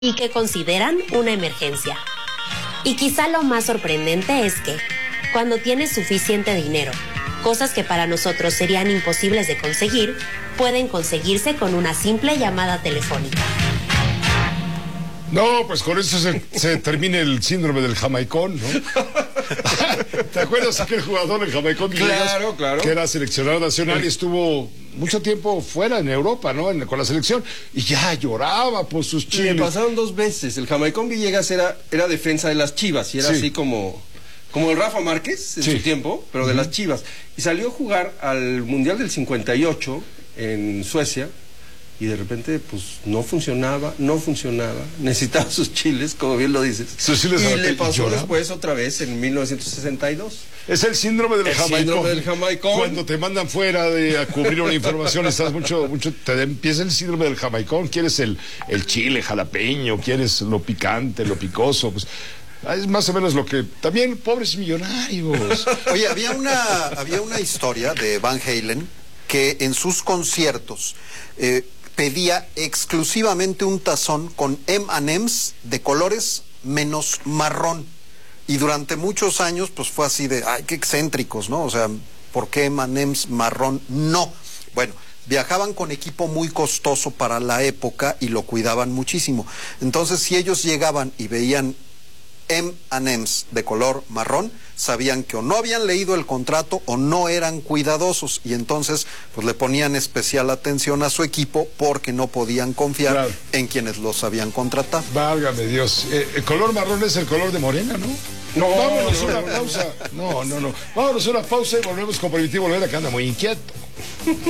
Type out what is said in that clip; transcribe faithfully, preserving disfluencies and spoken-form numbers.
y que consideran una emergencia. Y quizá lo más sorprendente es que, cuando tienes suficiente dinero, cosas que para nosotros serían imposibles de conseguir, pueden conseguirse con una simple llamada telefónica. No, pues con eso se, se termina el síndrome del jamaicón, ¿no? ¿Te acuerdas aquel jugador del Jamaicón? Claro, claro. Que era seleccionado nacional y estuvo mucho tiempo fuera en Europa, ¿no? En, con la selección. Y ya lloraba por sus chiles. Le pasaron dos veces. El Jamaicón Villegas era, era defensa de las Chivas y era sí. así como... Como el Rafa Márquez en sí. su tiempo, pero de uh-huh. las Chivas. Y salió a jugar al Mundial del cincuenta y ocho en Suecia. Y de repente, pues, no funcionaba, no funcionaba. Necesitaba sus chiles, como bien lo dices. Sus chiles y le pasó lloraba. Después otra vez en mil novecientos sesenta y dos. Es el síndrome del el Jamaicón. síndrome del Jamaicón. Cuando te mandan fuera de a cubrir una información, estás mucho, mucho, te empieza el síndrome del Jamaicón. Quieres el, el chile jalapeño, quieres lo picante, lo picoso, pues... Es más o menos lo que... También, pobres millonarios. Oye, había una, había una historia de Van Halen que en sus conciertos eh, pedía exclusivamente un tazón con eme and eme's de colores menos marrón. Y durante muchos años, pues fue así de, ay, qué excéntricos, ¿no? O sea, ¿por qué eme and eme's marrón? No. Bueno... Viajaban con equipo muy costoso para la época y lo cuidaban muchísimo. Entonces, si ellos llegaban y veían eme and eme's de color marrón, sabían que o no habían leído el contrato o no eran cuidadosos, y entonces pues le ponían especial atención a su equipo porque no podían confiar claro. en quienes los habían contratado. Válgame Dios, eh, el color marrón es el color de Morena, ¿no? No, vámonos a una pausa. No, no, no. Vámonos a una pausa y volvemos con Primitivo Olvera, que anda muy inquieto.